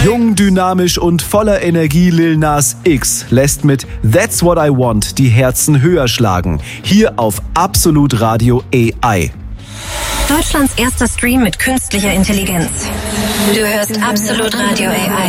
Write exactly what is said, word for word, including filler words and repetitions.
Jung, dynamisch und voller Energie Lil Nas X lässt mit That's What I Want die Herzen höher schlagen. Hier auf Absolut Radio A I. Deutschlands erster Stream mit künstlicher Intelligenz. Du hörst Absolut Radio A I.